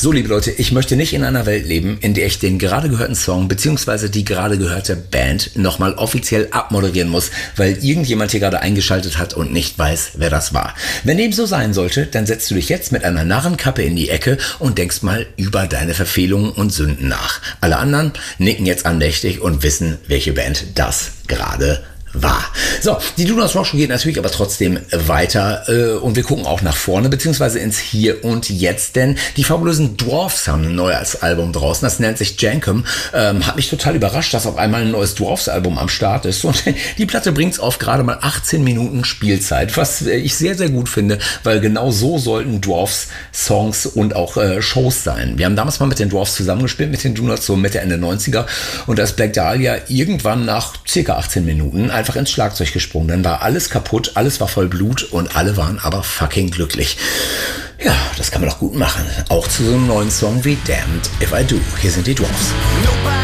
So, liebe Leute, ich möchte nicht in einer Welt leben, in der ich den gerade gehörten Song bzw. die gerade gehörte Band nochmal offiziell abmoderieren muss, weil irgendjemand hier gerade eingeschaltet hat und nicht weiß, wer das war. Wenn dem so sein sollte, dann setzt du dich jetzt mit einer Narrenkappe in die Ecke und denkst mal über deine Verfehlungen und Sünden nach. Alle anderen nicken jetzt andächtig und wissen, welche Band das gerade war. So, die Do Not Rock Show geht natürlich aber trotzdem weiter und wir gucken auch nach vorne, beziehungsweise ins Hier und Jetzt, denn die fabulösen Dwarfs haben ein neues Album draußen, das nennt sich Jankum. Hat mich total überrascht, dass auf einmal ein neues Dwarfs-Album am Start ist und die Platte bringt's auf gerade mal 18 Minuten Spielzeit, was ich sehr, sehr gut finde, weil genau so sollten Dwarfs-Songs und auch Shows sein. Wir haben damals mal mit den Dwarfs zusammengespielt, mit den Do Not, so Mitte, Ende 90er und da ist Black Dahlia irgendwann nach circa 18 Minuten einfach ins Schlagzeug gesprungen. Dann war alles kaputt, alles war voll Blut und alle waren aber fucking glücklich. Ja, das kann man doch gut machen. Auch zu so einem neuen Song wie Damned If I Do. Hier sind die Dwarfs.